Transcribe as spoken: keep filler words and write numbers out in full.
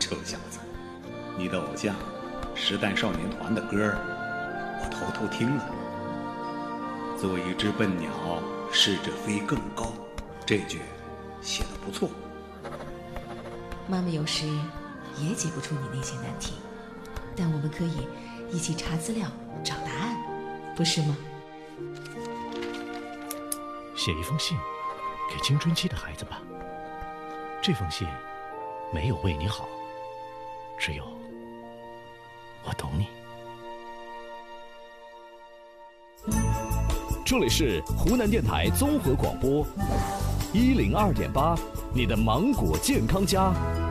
臭小子，你的偶像实弹少年团的歌我偷偷听了。做一只笨鸟，试着飞更高，这句写得不错。 妈妈有时也解不出你那些难题，但我们可以一起查资料找答案，不是吗？ 写一封信给青春期的孩子吧，这封信没有为你好，只有我懂你。 这里是湖南电台综合广播一零二点八，你的芒果健康家。